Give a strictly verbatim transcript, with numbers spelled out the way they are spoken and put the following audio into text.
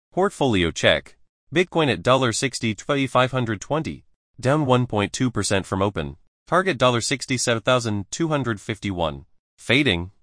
Portfolio check. Bitcoin at sixty thousand five hundred twenty, down one point two percent from open. Target sixty-seven thousand two hundred fifty-one. Fading.